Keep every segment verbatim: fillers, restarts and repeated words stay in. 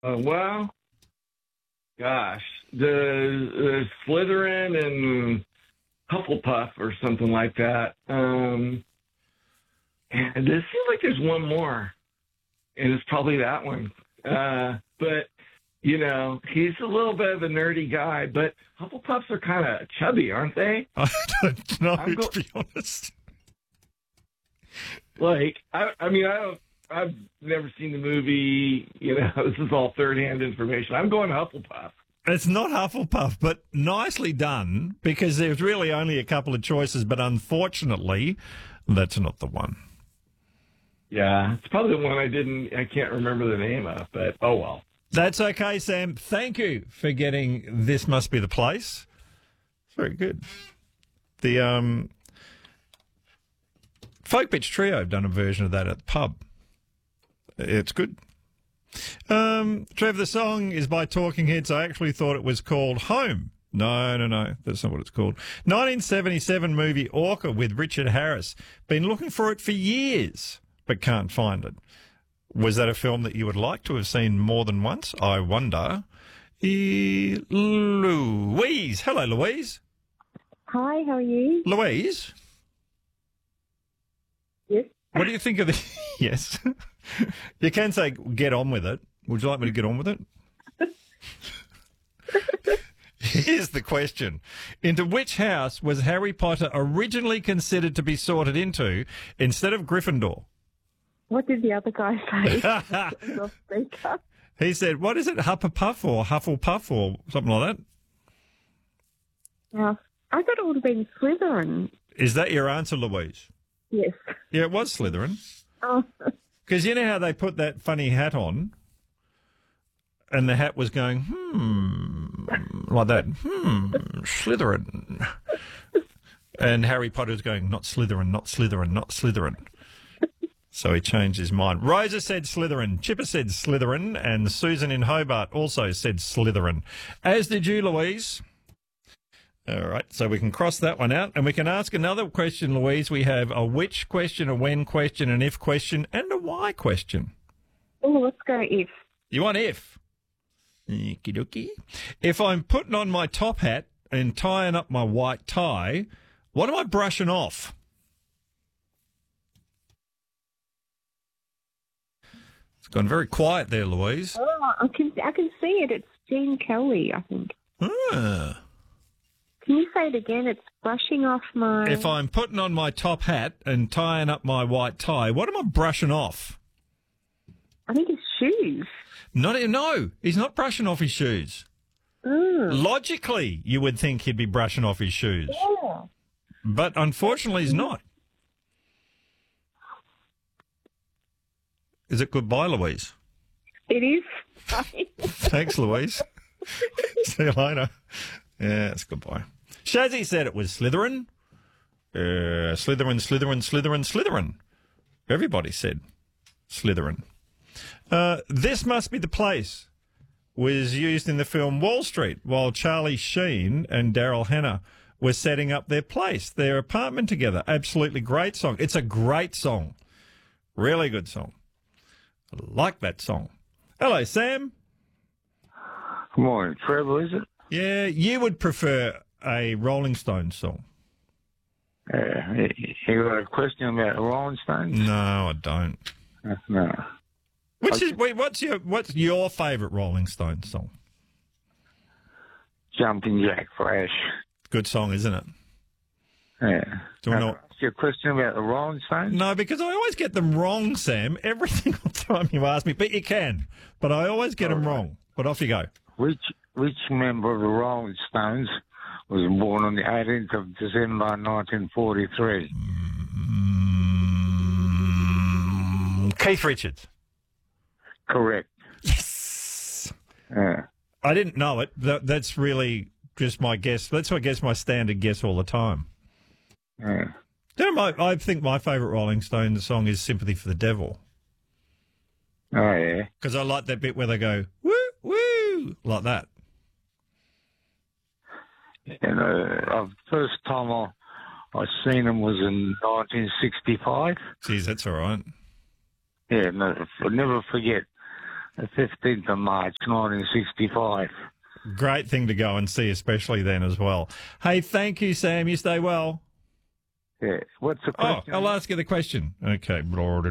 Uh, well, gosh, the, the Slytherin and Hufflepuff or something like that. Um, and it seems like there's one more, and it's probably that one. Uh, but, you know, he's a little bit of a nerdy guy, but Hufflepuffs are kind of chubby, aren't they? I don't know, I'm go- to be honest. Like, I, I mean, I don't, I've never seen the movie. You know, this is all third-hand information. I'm going Hufflepuff. It's not Hufflepuff, but nicely done, because there's really only a couple of choices, but unfortunately, that's not the one. Yeah, it's probably the one I didn't, I can't remember the name of, but oh well. That's okay, Sam. Thank you for getting This Must Be the Place. Very good. The um, Folk Bitch Trio have done a version of that at the pub. It's good. Um, Trev, the song is by Talking Heads. I actually thought it was called Home. No, no, no. That's not what it's called. nineteen seventy-seven movie Orca with Richard Harris. Been looking for it for years, but can't find it. Was that a film that you would like to have seen more than once? I wonder. E- Louise. Hello, Louise. Hi, how are you? Louise? Yes. What do you think of the... Yes. You can say, get on with it. Would you like me to get on with it? Here's the question. Into which house was Harry Potter originally considered to be sorted into instead of Gryffindor? What did the other guy say? Off speaker. He said, what is it, Hufflepuff or Hufflepuff or something like that? Uh, I thought it would have been Slytherin. Is that your answer, Louise? Yes. Yeah, it was Slytherin. Oh. Because you know how they put that funny hat on and the hat was going, hmm, like that, hmm, Slytherin. And Harry Potter's going, not Slytherin, not Slytherin, not Slytherin. So he changed his mind. Rosa said Slytherin, Chipper said Slytherin, and Susan in Hobart also said Slytherin. As did you, Louise. All right, so we can cross that one out, and we can ask another question, Louise. We have a which question, a when question, an if question, and a why question. Oh, let's go if. You want if? Okie dokie. If I'm putting on my top hat and tying up my white tie, what am I brushing off? It's gone very quiet there, Louise. Oh, I can I can see it. It's Jean Kelly, I think. Ah. Can you say it again? It's brushing off my... If I'm putting on my top hat and tying up my white tie, what am I brushing off? I think it's shoes. Not, no, he's not brushing off his shoes. Mm. Logically, you would think he'd be brushing off his shoes. Yeah. But unfortunately, he's not. Is it goodbye, Louise? It is. Thanks, Louise. See you later. Yeah, it's goodbye. Shazzy said it was Slytherin. Uh, Slytherin, Slytherin, Slytherin, Slytherin. Everybody said Slytherin. Uh, This Must Be the Place was used in the film Wall Street while Charlie Sheen and Daryl Hannah were setting up their place, their apartment together. Absolutely great song. It's a great song. Really good song. I like that song. Hello, Sam. Good morning. Trevor, is it? Yeah, you would prefer a Rolling Stones song. Uh, you got a question about the Rolling Stones? No, I don't. Uh, no. Which is wait, what's your what's your favourite Rolling Stones song? Jumping Jack Flash. Good song, isn't it? Yeah. Do you Now, want to... ask you a question about the Rolling Stones? No, because I always get them wrong, Sam. Every single time you ask me, but you can. But I always get All them right. wrong. But off you go. Which which member of the Rolling Stones was born on the eighteenth of December nineteen forty-three? Mm, Keith Richards. Correct. Yes. Yeah. I didn't know it. That, that's really just my guess. That's I guess my standard guess all the time. Yeah. You know, my, I think my favourite Rolling Stones song is Sympathy for the Devil. Oh, yeah. Because I like that bit where they go, woo, woo, like that. And uh, the first time I, I seen them was in nineteen sixty-five. Geez, that's all right. Yeah, no, I'll never forget. the fifteenth of March, nineteen sixty-five. Great thing to go and see, especially then as well. Hey, thank you, Sam. You stay well. Yeah. What's the Oh, question? I'll ask you the question. Okay.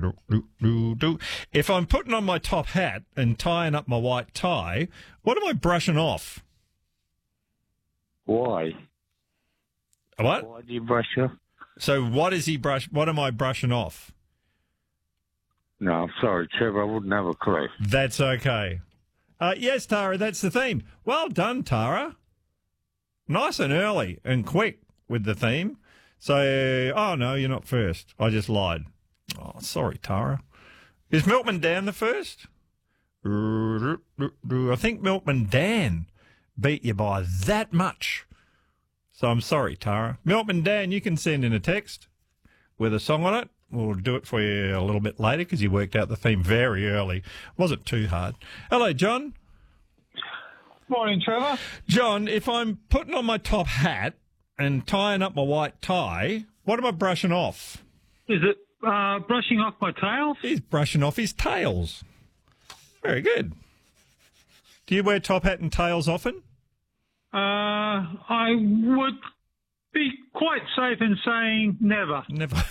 If I'm putting on my top hat and tying up my white tie, what am I brushing off? Why? What? Why do you brush your... So what is he brush? What am I brushing off? No, I'm sorry, Trevor. I wouldn't have a clue. That's okay. Uh, yes, Tara, that's the theme. Well done, Tara. Nice and early and quick with the theme. So, oh, no, you're not first. I just lied. Oh, sorry, Tara. Is Milkman Dan the first? I think Milkman Dan beat you by that much. So I'm sorry, Tara. Milkman Dan, you can send in a text with a song on it. We'll do it for you a little bit later because you worked out the theme very early. Wasn't too hard. Hello, John. Morning, Trevor. John, if I'm putting on my top hat and tying up my white tie, what am I brushing off? Is it uh, brushing off my tails? He's brushing off his tails. Very good. Do you wear top hat and tails often? Uh, I would be quite safe in saying never. Never.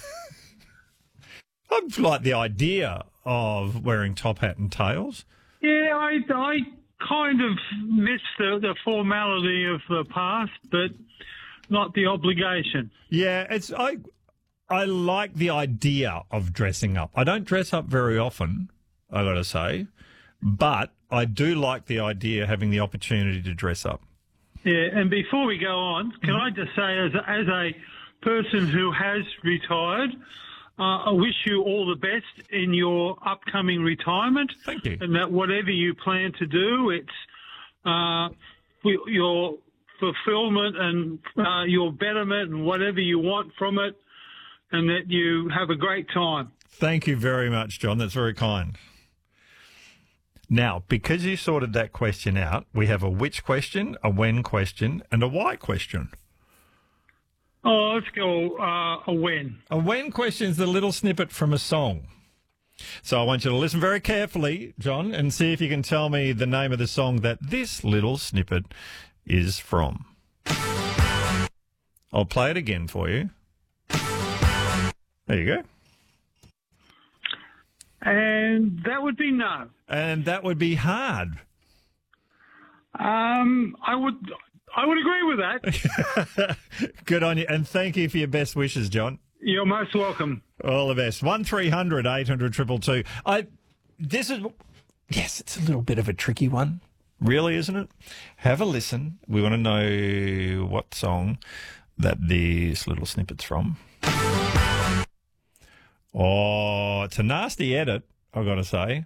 I like the idea of wearing top hat and tails. Yeah, I, I kind of miss the, the formality of the past, but not the obligation. Yeah, it's I I like the idea of dressing up. I don't dress up very often, I got to say, but I do like the idea of having the opportunity to dress up. Yeah, and before we go on, can I just say, as a, as a person who has retired, uh, I wish you all the best in your upcoming retirement. Thank you. And that whatever you plan to do, it's uh, for your fulfillment and uh, your betterment and whatever you want from it, and that you have a great time. Thank you very much, John. That's very kind. Now, because you sorted that question out, we have a which question, a when question, and a why question. Oh, let's go uh, a when. A when question is the little snippet from a song. So I want you to listen very carefully, John, and see if you can tell me the name of the song that this little snippet is from. I'll play it again for you. There you go. And that would be no. And that would be hard. Um, I would, I would agree with that. Good on you, and thank you for your best wishes, John. You're most welcome. All the best. One three hundred eight hundred two two two. I. This is. Yes, it's a little bit of a tricky one, really, isn't it? Have a listen. We want to know what song that this little snippet's from. Oh, it's a nasty edit, I've got to say.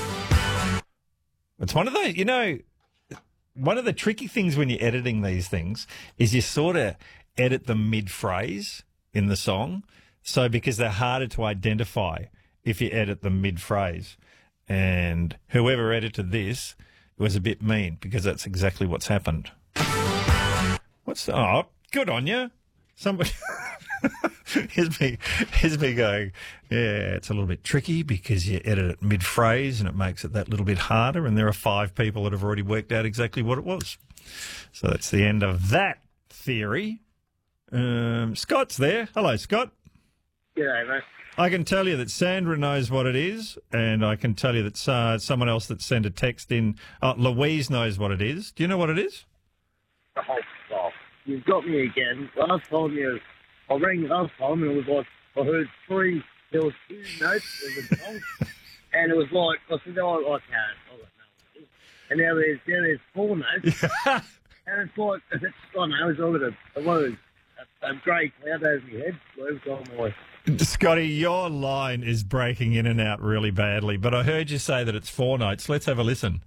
It's one of those, you know, one of the tricky things when you're editing these things is you sort of edit them mid-phrase in the song. So because they're harder to identify if you edit them mid-phrase. And whoever edited this was a bit mean because that's exactly what's happened. What's the, oh, good on you. Somebody... Here's me, here's me going, yeah, it's a little bit tricky because you edit it mid-phrase and it makes it that little bit harder, and there are five people that have already worked out exactly what it was. So that's the end of that theory. Um, Scott's there. Hello, Scott. G'day, mate. I can tell you that Sandra knows what it is, and I can tell you that uh, someone else that sent a text in, uh, Louise knows what it is. Do you know what it is? Oh, stop. You've got me again. Last time you... I rang last time and it was like, I heard three, there was two notes of the song, and it was like, I said, oh, I can't. I got no. And now there's, now there's four notes, and it's like, it's, I don't know, it's all got a, a lot of a, a grey cloud over my head, so every time I... Scotty, your line is breaking in and out really badly, but I heard you say that it's four notes. Let's have a listen.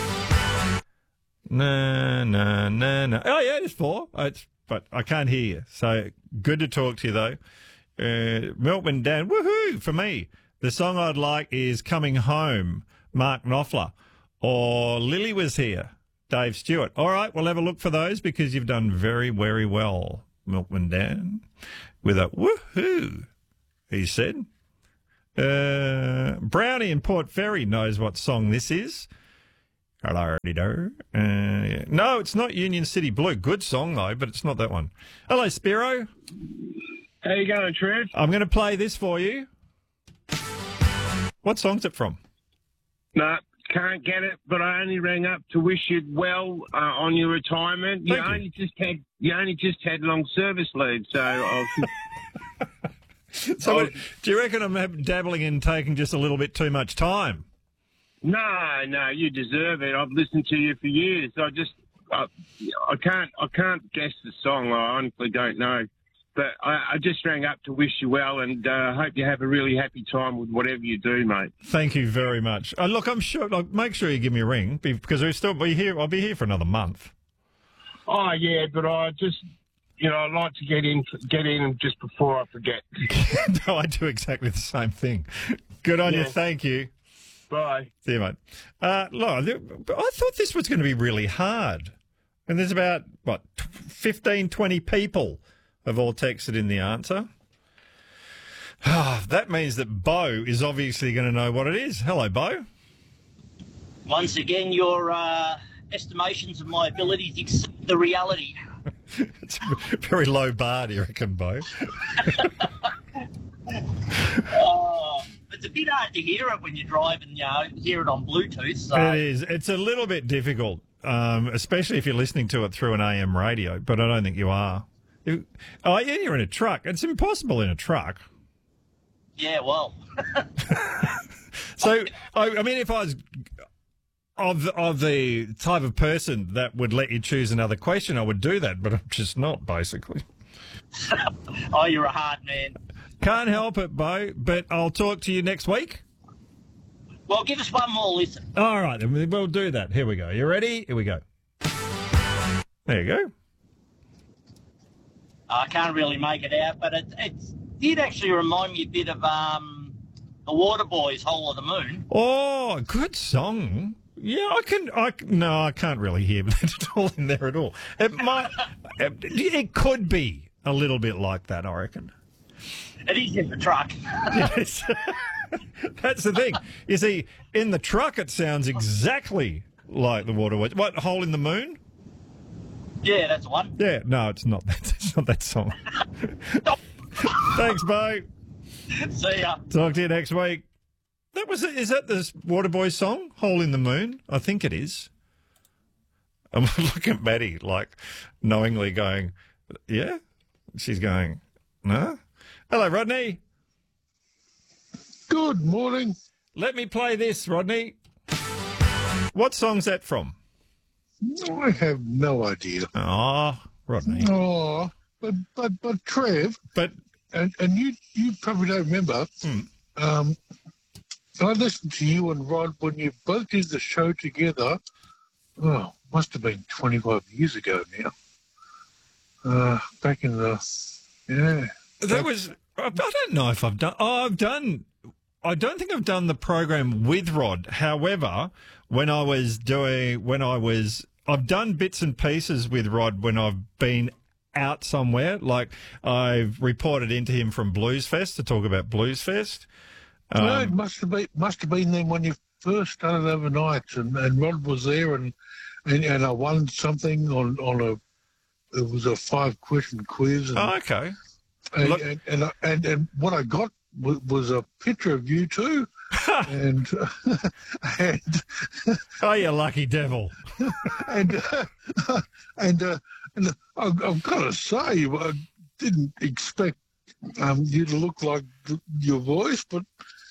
No, no, no, no. Oh, yeah, it is four. Oh, it's, but I can't hear you. So good to talk to you, though. Uh, Milkman Dan, woohoo, for me. The song I'd like is Coming Home, Mark Knopfler. Or Lily Was Here, Dave Stewart. All right, we'll have a look for those because you've done very, very well, Milkman Dan, with a woohoo, he said. Uh, Brownie in Port Fairy knows what song this is. Hello, do. Uh, yeah. No, it's not Union City Blue. Good song, though, but it's not that one. Hello, Spiro. How you going, Trev? I'm going to play this for you. What song's it from? No, can't get it, but I only rang up to wish you well uh, on your retirement. You Thank you. only just had you only just had long service leave, so I'll... So, do you reckon I'm dabbling in taking just a little bit too much time? No, no, you deserve it. I've listened to you for years. I just, I, I can't, I can't guess the song. I honestly don't know. But I, I just rang up to wish you well, and uh, hope you have a really happy time with whatever you do, mate. Thank you very much. Uh, look, I'm sure. Like, make sure you give me a ring because we'll still be here. I'll be here for another month. Oh yeah, but I just, you know, I like to get in, get in just before I forget. No, I do exactly the same thing. Good on Yeah. you. Thank you. Bye. See you, mate. Uh, look, I thought this was going to be really hard. And there's about, what, fifteen, twenty people have all texted in the answer. That means that Bo is obviously going to know what it is. Hello, Bo. Once again, your uh, estimations of my abilities exceed the reality. It's a very low bar, do you reckon, Bo? Oh, it's a bit hard to hear it when you drive and you know, hear it on Bluetooth. So. It is. It's a little bit difficult, um, especially if you're listening to it through an A M radio, but I don't think you are. You, oh, yeah, you're in a truck. It's impossible in a truck. Yeah, well. So, I, I mean, if I was of, of the type of person that would let you choose another question, I would do that, but I'm just not, basically. Oh, you're a hard man. Can't help it, Bo, but I'll talk to you next week. Well, give us one more listen. All right, then we'll do that. Here we go. You ready? Here we go. There you go. I can't really make it out, but it, it did actually remind me a bit of um, the Waterboys' Whole of the Moon. Oh, good song. Yeah, I can. I no, I can't really hear that at all in there at all. It might. It, it could be a little bit like that, I reckon. It is in the truck. Yes. That's the thing. You see, in the truck, it sounds exactly like the Waterboys. What, Hole in the Moon? Yeah, that's the one. Yeah, no, it's not that. It's not that song. Thanks, Bo. See ya. Talk to you next week. That was it. Is that the Waterboys song, Hole in the Moon? I think it is. I'm looking at Maddie, like, knowingly going, yeah? She's going, no? Hello, Rodney. Good morning. Let me play this, Rodney. What song's that from? I have no idea. Oh, Rodney. Oh, but but but Trev, But and and you you probably don't remember. Hmm. Um, I listened to you and Rod when you both did the show together. Oh, must have been twenty-five years ago now. Uh, back in the yeah. that was, I don't know if I've done, oh, I've done, I don't think I've done the program with Rod. However, when I was doing, when I was, I've done bits and pieces with Rod when I've been out somewhere. Like I've reported into him from Blues Fest to talk about Blues Fest. Um, no, it must have been must have been then when you first started overnight, and, and Rod was there, and, and and I won something on on a it was a five question quiz. And, oh, okay. and, Look- and, and, I- and and what I got was, was a picture of you two, and and Oh, you lucky devil. and uh, and uh, and I've, I've got to say, I didn't expect um, you to look like th- your voice, but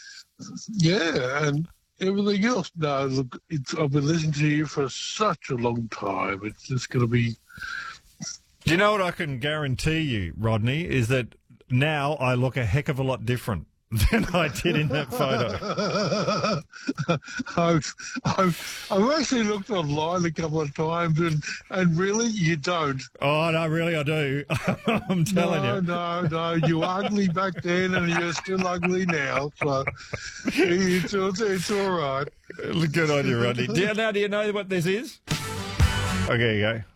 yeah, and everything else. No, look, it's, I've been listening to you for such a long time. It's just going to be. Do you know what I can guarantee you, Rodney, is that now I look a heck of a lot different than I did in that photo. I've, I've, I've actually looked online a couple of times, and, and really, you don't. Oh, no, really, I do. I'm telling no, you. No, no, you were ugly back then, and you're still ugly now. So it's, it's, it's all right. Good on you, Rodney. Do you, now, do you know what this is? Okay, you go.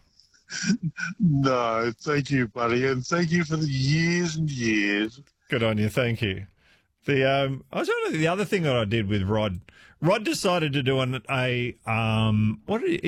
No, thank you, buddy, and thank you for the years and years. Good on you. Thank you. The um, I was trying to think the other thing that I did with Rod. Rod decided to do an, a um, what did he?